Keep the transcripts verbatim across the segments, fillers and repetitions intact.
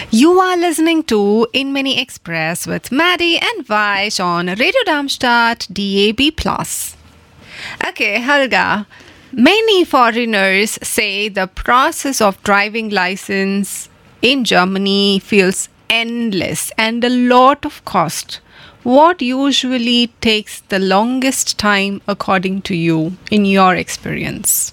You are listening to In Mini Express with Maddie and Vaish on Radio Darmstadt D A B plus. Okay, Helga. Many foreigners say the process of driving license in Germany feels endless and a lot of cost. What usually takes the longest time according to you in your experience?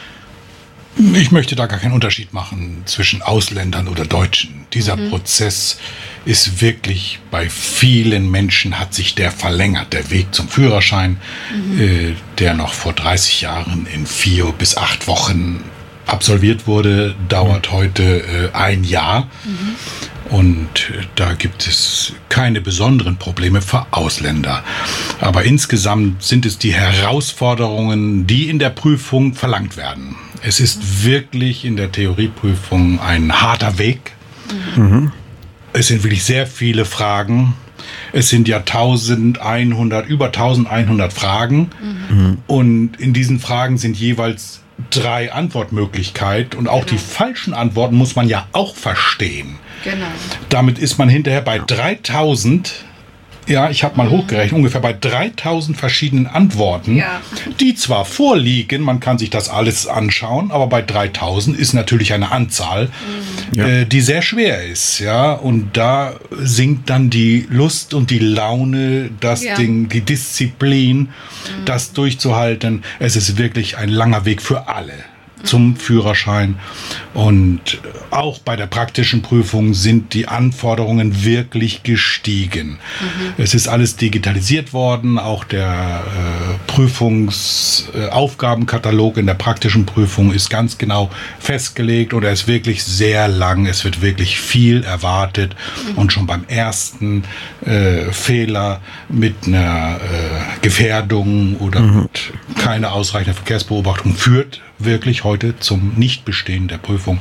Ich möchte da gar keinen Unterschied machen zwischen Ausländern oder Deutschen. Dieser mhm. Prozess ist wirklich, bei vielen Menschen hat sich der verlängert. Der Weg zum Führerschein, mhm. äh, der noch vor dreißig Jahren in vier bis acht Wochen absolviert wurde, dauert mhm. heute äh, ein Jahr. Mhm. Und da gibt es keine besonderen Probleme für Ausländer. Aber insgesamt sind es die Herausforderungen, die in der Prüfung verlangt werden. Es ist wirklich in der Theorieprüfung ein harter Weg. Mhm. Es sind wirklich sehr viele Fragen. Es sind ja eintausendeinhundert, über eintausendeinhundert Fragen. Mhm. Und in diesen Fragen sind jeweils drei Antwortmöglichkeiten. Und auch genau. die falschen Antworten muss man ja auch verstehen. Genau. Damit ist man hinterher bei dreitausend, ja, ich habe mal mhm. hochgerechnet, ungefähr bei dreitausend verschiedenen Antworten, ja. die zwar vorliegen, man kann sich das alles anschauen, aber bei dreitausend ist natürlich eine Anzahl, mhm. äh, die sehr schwer ist, ja, und da sinkt dann die Lust und die Laune, das ja. Ding, die Disziplin, mhm. das durchzuhalten. Es ist wirklich ein langer Weg für alle zum Führerschein, und auch bei der praktischen Prüfung sind die Anforderungen wirklich gestiegen. Mhm. Es ist alles digitalisiert worden, auch der äh, Prüfungsaufgabenkatalog äh, in der praktischen Prüfung ist ganz genau festgelegt und er ist wirklich sehr lang, es wird wirklich viel erwartet mhm. und schon beim ersten äh, Fehler mit einer äh, Gefährdung oder mhm. mit keiner ausreichenden Verkehrsbeobachtung führt wirklich heute zum Nichtbestehen der Prüfung.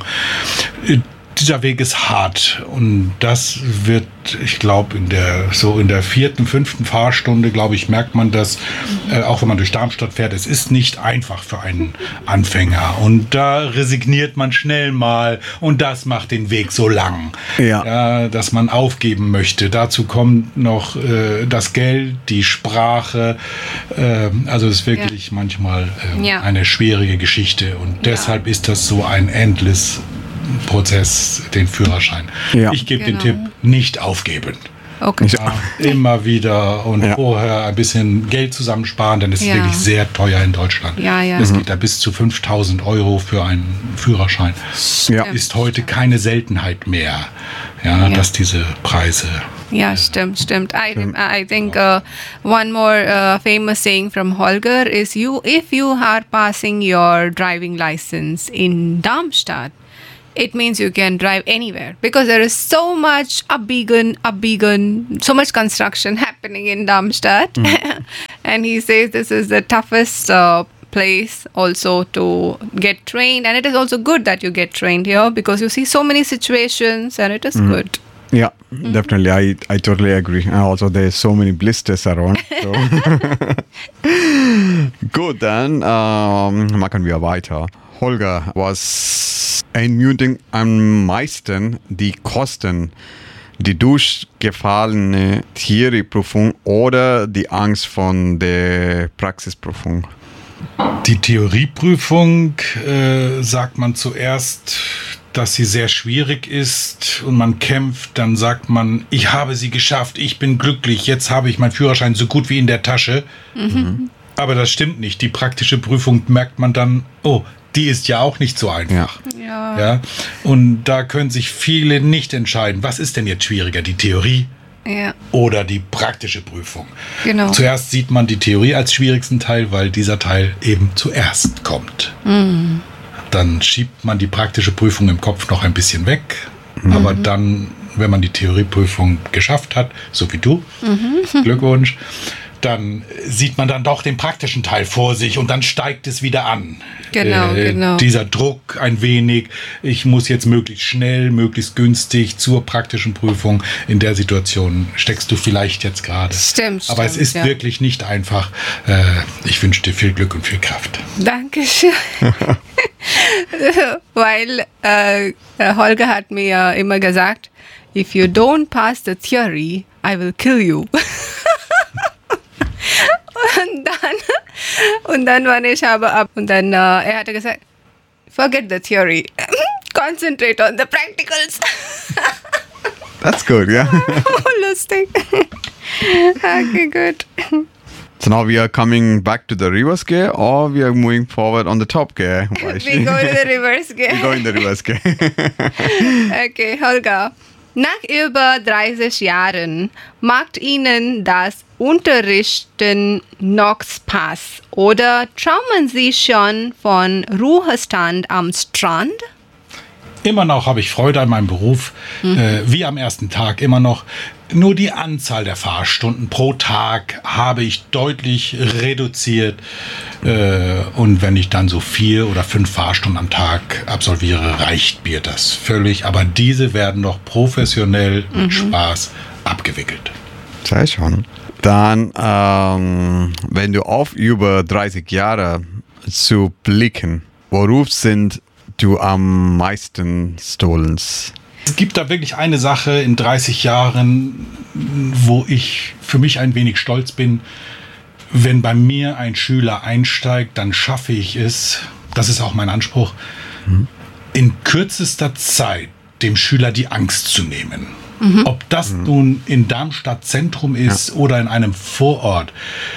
Dieser Weg ist hart und das wird, ich glaube, in der so in der vierten, fünften Fahrstunde, glaube ich, merkt man das, äh, auch wenn man durch Darmstadt fährt. Es ist nicht einfach für einen Anfänger und da resigniert man schnell mal und das macht den Weg so lang, ja. Ja, dass man aufgeben möchte. Dazu kommt noch äh, das Geld, die Sprache. Äh, also es ist wirklich ja. manchmal äh, ja. eine schwierige Geschichte und ja. deshalb ist das so ein endless Prozess, den Führerschein. Ja. Ich gebe genau. den Tipp, nicht aufgeben. Okay. Ja, immer wieder und ja. vorher ein bisschen Geld zusammensparen, denn es ist ja. wirklich sehr teuer in Deutschland. Ja, ja. Es geht da bis zu fünftausend Euro für einen Führerschein. Ja. Ist heute keine Seltenheit mehr, ja, ja. dass diese Preise... Yeah, stimmt, stimmt. I I think uh, one more uh, famous saying from Holger is, you if you are passing your driving license in Darmstadt, it means you can drive anywhere because there is so much abbiegen, abbiegen, so much construction happening in Darmstadt. Mm. And he says this is the toughest uh, place also to get trained. And it is also good that you get trained here because you see so many situations and it is mm. good. Yeah, mm-hmm. definitely. I, I totally agree. Also, there's so many blisters around. So. Gut, dann ähm, machen wir weiter. Holger, was ermutigt am meisten die Kosten, die durchgefallene Theorieprüfung oder die Angst von der Praxisprüfung? Die Theorieprüfung äh, sagt man zuerst, dass sie sehr schwierig ist und man kämpft, dann sagt man, ich habe sie geschafft, ich bin glücklich, jetzt habe ich meinen Führerschein so gut wie in der Tasche. Mhm. Aber das stimmt nicht. Die praktische Prüfung merkt man dann, oh, die ist ja auch nicht so einfach. Ja. Ja. Und da können sich viele nicht entscheiden, was ist denn jetzt schwieriger, die Theorie ja. oder die praktische Prüfung. Genau. Zuerst sieht man die Theorie als schwierigsten Teil, weil dieser Teil eben zuerst kommt. Mhm. Dann schiebt man die praktische Prüfung im Kopf noch ein bisschen weg. Mhm. Aber dann, wenn man die Theorieprüfung geschafft hat, so wie du, mhm. Glückwunsch, dann sieht man dann doch den praktischen Teil vor sich und dann steigt es wieder an. Genau, äh, genau. Dieser Druck ein wenig, ich muss jetzt möglichst schnell, möglichst günstig zur praktischen Prüfung. In der Situation steckst du vielleicht jetzt gerade. Stimmt, Aber stimmt, es ist ja. wirklich nicht einfach. Äh, ich wünsche dir viel Glück und viel Kraft. Dankeschön. Weil äh, Holger hat mir immer gesagt, if you don't pass the theory, I will kill you. und dann, und dann war ich aber ab. Und dann, äh, er hatte gesagt, forget the theory. Concentrate on the practicals. That's good, yeah. Oh, lustig. Okay, good. So now we are coming back to the reverse gear, or we are moving forward on the top gear? We go to the reverse gear. We go in the reverse gear. Okay, Holger. Nach über dreißig Jahren macht Ihnen das Unterrichten noch Spaß oder träumen Sie schon von Ruhestand am Strand? Immer noch habe ich Freude an meinem Beruf, mhm. äh, wie am ersten Tag immer noch. Nur die Anzahl der Fahrstunden pro Tag habe ich deutlich reduziert. Äh, und wenn ich dann so vier oder fünf Fahrstunden am Tag absolviere, reicht mir das völlig. Aber diese werden noch professionell mit mhm. Spaß abgewickelt. Sehr schön. Dann, ähm, wenn du auf über dreißig Jahre zu blicken, worauf sind du am meisten stolz? Es gibt da wirklich eine Sache in dreißig Jahren, wo ich für mich ein wenig stolz bin. Wenn bei mir ein Schüler einsteigt, dann schaffe ich es, das ist auch mein Anspruch, mhm. in kürzester Zeit dem Schüler die Angst zu nehmen. Mhm. Ob das mhm. nun in Darmstadt Zentrum ist ja. oder in einem Vorort.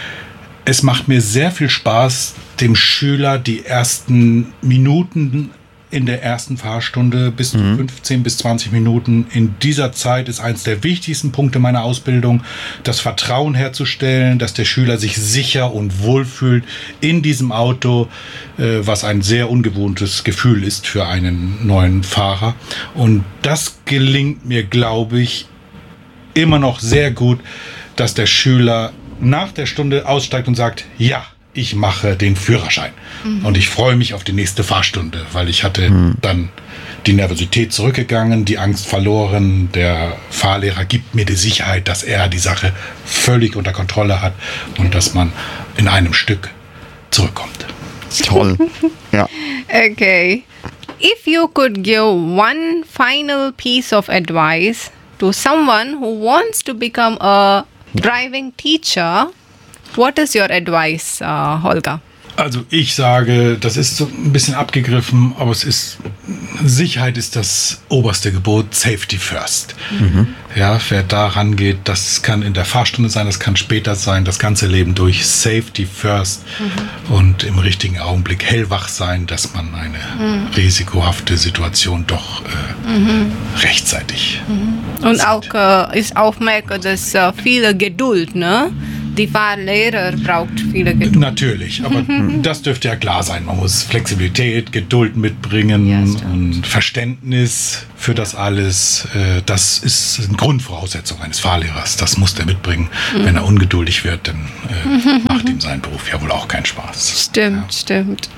Es macht mir sehr viel Spaß, dem Schüler die ersten Minuten in der ersten Fahrstunde bis zu mhm. fünfzehn bis zwanzig Minuten. In dieser Zeit ist eines der wichtigsten Punkte meiner Ausbildung, das Vertrauen herzustellen, dass der Schüler sich sicher und wohl fühlt in diesem Auto, äh, was ein sehr ungewohntes Gefühl ist für einen neuen Fahrer. Und das gelingt mir, glaube ich, immer noch sehr gut, dass der Schüler nach der Stunde aussteigt und sagt, ja, ich mache den Führerschein. Mhm. Und ich freue mich auf die nächste Fahrstunde, weil ich hatte mhm. dann die Nervosität zurückgegangen, die Angst verloren. Der Fahrlehrer gibt mir die Sicherheit, dass er die Sache völlig unter Kontrolle hat und dass man in einem Stück zurückkommt. Toll. Ja. Okay. If you could give one final piece of advice to someone who wants to become a driving teacher, what is your advice, uh, Holger? Also ich sage, das ist so ein bisschen abgegriffen, aber es ist, Sicherheit ist das oberste Gebot, Safety first. Mhm. Ja, wer da rangeht, das kann in der Fahrstunde sein, das kann später sein, das ganze Leben durch, Safety first mhm. und im richtigen Augenblick hellwach sein, dass man eine mhm. risikohafte Situation doch äh, mhm. rechtzeitig mhm. Und sieht. Auch äh, ist aufmerken, dass äh, viele Geduld, ne? Die Fahrlehrer braucht viele Geduld. Natürlich, aber mhm. das dürfte ja klar sein. Man muss Flexibilität, Geduld mitbringen ja, und Verständnis für das alles. Das ist eine Grundvoraussetzung eines Fahrlehrers. Das muss der mitbringen. Mhm. Wenn er ungeduldig wird, dann äh, mhm. macht ihm sein Beruf ja wohl auch keinen Spaß. Stimmt, ja. stimmt.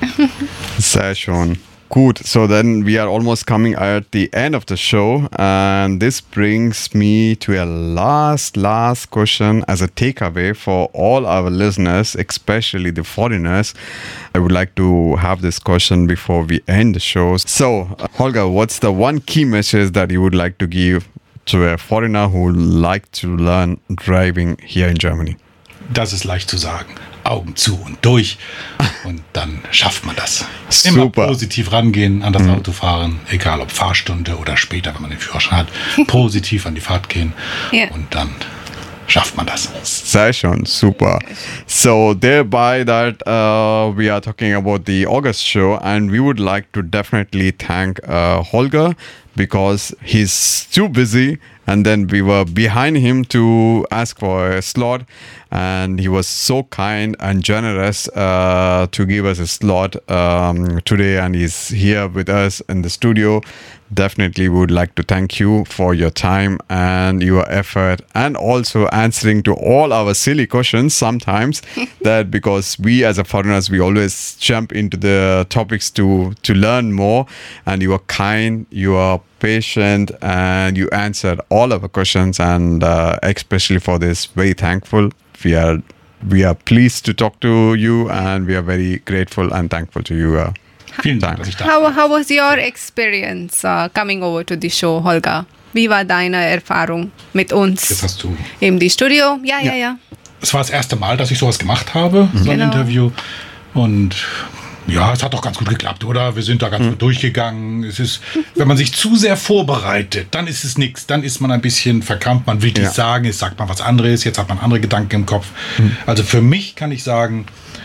Sehr schön. Good. So then we are almost coming at the end of the show, and this brings me to a last, last question as a takeaway for all our listeners, especially the foreigners. I would like to have this question before we end the show. So, uh, Holger, what's the one key message that you would like to give to a foreigner who would like to learn driving here in Germany? Das ist leicht zu sagen. Augen zu und durch und dann schafft man das. Super. Immer positiv rangehen an das mhm. Autofahren, egal ob Fahrstunde oder später, wenn man den Führerschein hat, positiv an die Fahrt gehen yeah. und dann schafft man das. Sehr schön, super. So thereby that uh, we are talking about the August show, and we would like to definitely thank uh, Holger because he's too busy, and then we were behind him to ask for a slot, and he was so kind and generous uh, to give us a slot um, today, and he's here with us in the studio. Definitely would like to thank you for your time and your effort, and also answering to all our silly questions sometimes that because we as a foreigners, we always jump into the topics to to learn more, and you are kind, you are patient, and you answered all our questions, and uh, especially for this, very thankful. We are we are pleased to talk to you, and we are very grateful and thankful to you. Uh, Vielen Dank, dass ich da How, bin. how was your experience uh, coming over to the show, Holger? Wie war deine Erfahrung mit uns Jetzt hast du. im die Studio? Ja, ja, Ja. ja. Es war das erste Mal, dass ich sowas gemacht habe, so ein Genau. Interview. Und ja, es hat auch ganz gut geklappt, oder? Wir sind da ganz gut durchgegangen. Es ist, wenn man sich zu sehr vorbereitet, dann ist es nichts. Dann ist man ein bisschen verkrampft. Man will Ja. nichts sagen, jetzt sagt man was anderes, jetzt hat man andere Gedanken im Kopf. Also für mich kann ich sagen,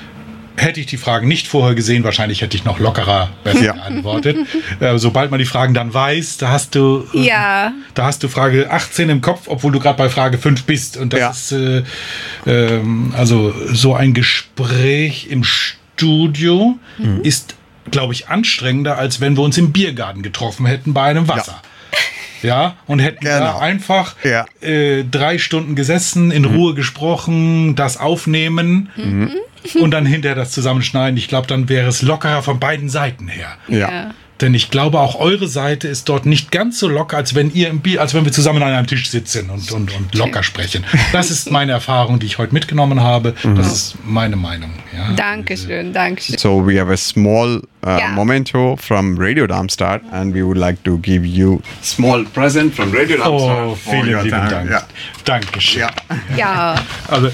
hätte ich die Fragen nicht vorher gesehen, wahrscheinlich hätte ich noch lockerer besser Ja. geantwortet. Äh, sobald man die Fragen dann weiß, da hast du, äh, Ja. da hast du Frage achtzehn im Kopf, obwohl du gerade bei Frage fünf bist. Und das Ja. ist äh, ähm, also so ein Gespräch im Studio ist, glaube ich, anstrengender, als wenn wir uns im Biergarten getroffen hätten bei einem Wasser. Ja, und hätten da Genau. einfach Ja. äh, drei Stunden gesessen, in Ruhe gesprochen, das aufnehmen und dann hinterher das zusammenschneiden. Ich glaube, dann wäre es lockerer von beiden Seiten her. Ja. Denn ich glaube, auch eure Seite ist dort nicht ganz so locker, als wenn ihr im Bier, als wenn wir zusammen an einem Tisch sitzen und, und, und locker sprechen. Das ist meine Erfahrung, die ich heute mitgenommen habe. Das ist meine Meinung. Ja. Dankeschön, Dankeschön. So we have a small uh, Yeah. memento from Radio Darmstadt, and we would like to give you small present from Radio Darmstadt. Oh, for vielen your lieben time. Dank. Yeah. Dankeschön. Yeah. Ja. Also,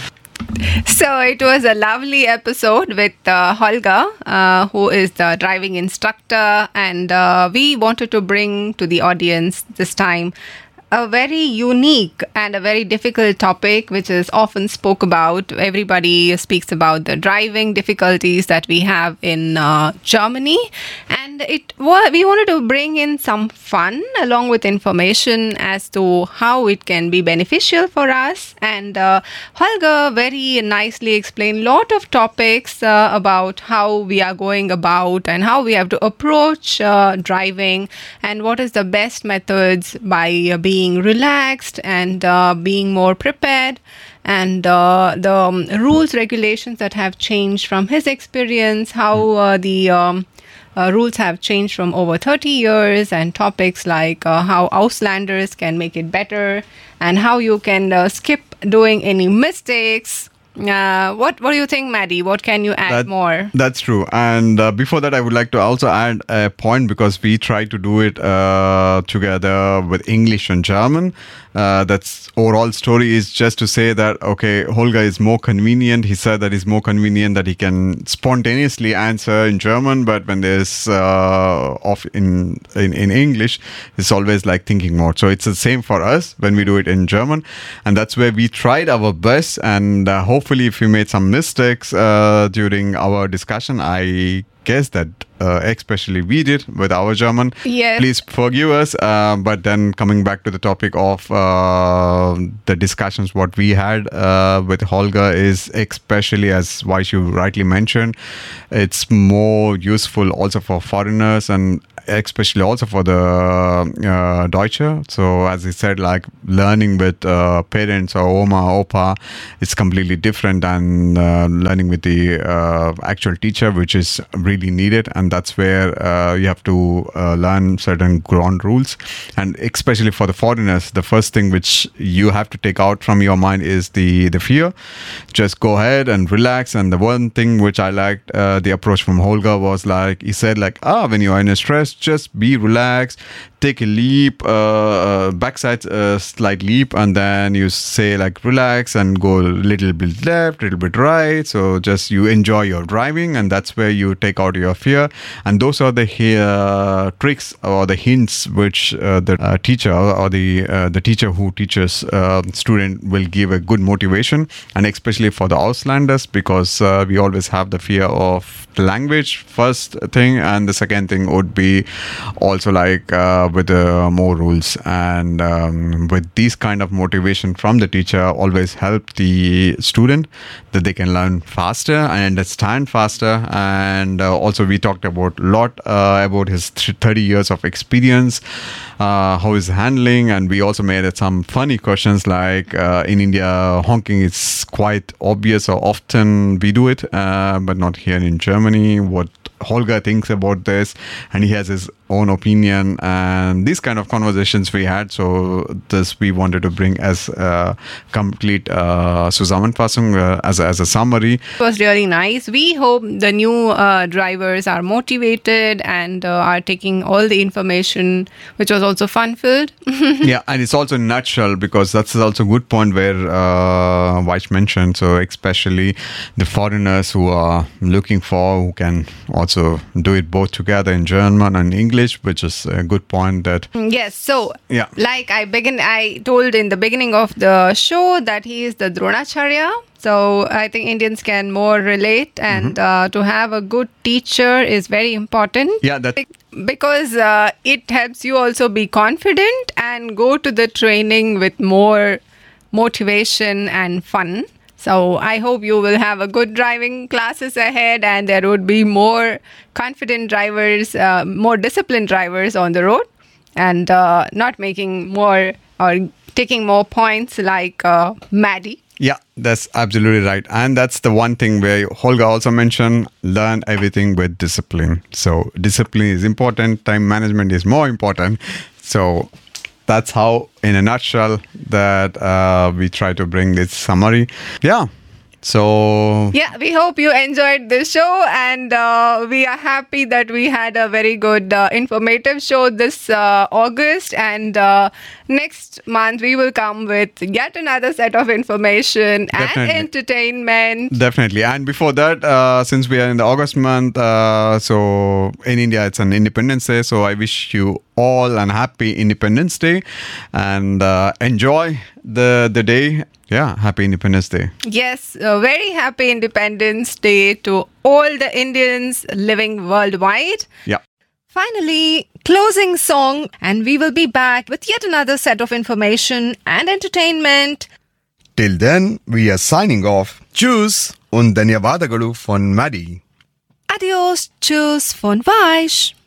So it was a lovely episode with uh, Holger, uh, who is the driving instructor, and uh, we wanted to bring to the audience this time a very unique and a very difficult topic, which is often spoke about. Everybody speaks about the driving difficulties that we have in uh, Germany, and it wa- we wanted to bring in some fun along with information as to how it can be beneficial for us. And uh, Holger very nicely explained lot of topics uh, about how we are going about and how we have to approach uh, driving and what is the best methods by uh, being relaxed and uh, being more prepared, and uh, the um, rules regulations that have changed from his experience, how uh, the um, uh, rules have changed from over thirty years, and topics like uh, how Auslanders can make it better and how you can uh, skip doing any mistakes. Uh, what what do you think, Maddie? What can you add That- more? That's true. And uh, before that, I would like to also add a point, because we try to do it uh, together with English and German. Uh, that's overall story is just to say that, okay, Holger is more convenient. He said that it's more convenient that he can spontaneously answer in German, but when there's uh, off in, in in English, it's always like thinking more. So it's the same for us when we do it in German, and that's where we tried our best. And uh, hopefully, if we made some mistakes uh, during our discussion, I guess that uh, especially we did with our German. Yes. Please forgive us. Uh, but then coming back to the topic of uh, the discussions what we had uh, with Holger is, especially as Vaishu rightly mentioned, it's more useful also for foreigners and especially also for the uh, Deutsche. So as he said, like learning with uh, parents or Oma, Opa, it's completely different than uh, learning with the uh, actual teacher, which is really needed. And that's where uh, you have to uh, learn certain ground rules. And especially for the foreigners, the first thing which you have to take out from your mind is the, the fear. Just go ahead and relax. And the one thing which I liked, uh, the approach from Holger was like, he said like, ah, when you are in a stress, just be relaxed, take a leap, uh, uh, backside uh, slight leap, and then you say like relax and go a little bit left, little bit right. So just you enjoy your driving, and that's where you take out your fear. And those are the uh, tricks or the hints which uh, the uh, teacher or the uh, the teacher who teaches uh, student will give a good motivation, and especially for the Auslanders, because uh, we always have the fear of the language first thing, and the second thing would be also like uh, with uh, more rules. And um, with these kind of motivation from the teacher always help the student that they can learn faster and understand faster. And uh, also we talked about a lot uh, about his th- thirty years of experience, uh, how he's handling, and we also made some funny questions like uh, in India honking is quite obvious, or often we do it, uh, but not here in Germany. What Holger thinks about this, and he has his own opinion, and these kind of conversations we had. So this we wanted to bring as a complete uh, Zusammenfassung, uh, as, a, as a summary. It was really nice. We hope the new uh, drivers are motivated and uh, are taking all the information, which was also fun-filled. Yeah, and it's also in a nutshell, because that's also a good point where uh, Vaich mentioned. So especially the foreigners who are looking for, who can also do it both together in German and English, which is a good point that... Yes, so yeah. like I begin, I told in the beginning of the show that he is the Dronacharya. So I think Indians can more relate, and mm-hmm. uh, to have a good teacher is very important. Yeah, that Be- because uh, it helps you also be confident and go to the training with more motivation and fun. So I hope you will have a good driving classes ahead, and there would be more confident drivers, uh, more disciplined drivers on the road, and uh, not making more or taking more points like uh, Maddie. Yeah, that's absolutely right. And that's the one thing where Holger also mentioned, learn everything with discipline. So discipline is important. Time management is more important. So that's how, in a nutshell, that uh, we try to bring this summary. Yeah. So yeah, we hope you enjoyed this show, and uh, we are happy that we had a very good uh, informative show this uh, August, and uh, next month we will come with yet another set of information Definitely. and entertainment. Definitely. And before that, uh, since we are in the August month, uh, so in India it's an Independence Day, so I wish you all an happy Independence Day, and uh, enjoy the the day. Yeah, happy Independence Day. Yes, a very happy Independence Day to all the Indians living worldwide. Yeah. Finally, closing song, and we will be back with yet another set of information and entertainment. Till then, we are signing off. Tschüss und ಧನ್ಯವಾದಗಳು von Maddie. Adios, tschüss von Vaich.